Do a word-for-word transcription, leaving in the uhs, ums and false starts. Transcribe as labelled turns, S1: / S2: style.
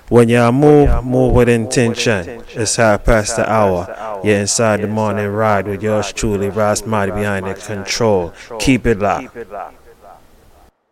S1: When you move, move with intention. It's half past the hour. You're inside the morning ride with yours truly, Ras Marty behind the control. Keep it locked.